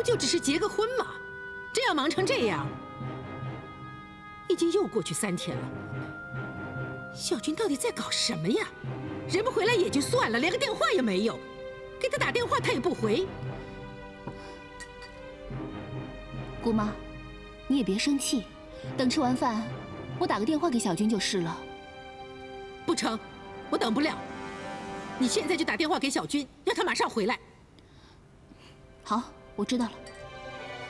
就只是结个婚嘛，这要忙成这样，已经又过去3天了。小军到底在搞什么呀？人不回来也就算了，连个电话也没有，给他打电话他也不回。 姑妈，你也别生气，等吃完饭，我打个电话给小军就是了。 不成，我等不了。你现在就打电话给小军，让他马上回来。 好，我知道了。